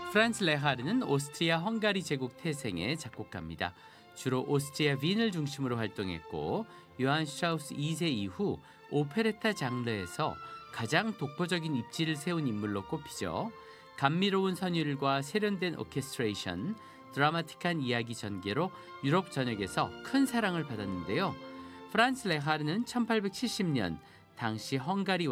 프란츠 레하르는 오스트리아 헝가리 제국 태생의 작곡가입니다. 주로 오스트리아 빈을 중심으로 활동했고 요한 슈트라우스 2세 이후 오페레타 장르에서 가장 독보적인 입지를 세운 인물로 꼽히죠. 감미로운 선율과 세련된 오케스트레이션, 드라마틱한 이야기 전개로 유럽 전역에서 큰 사랑을 받았는데요. 프란츠 레하르는 1870년 당시 헝가리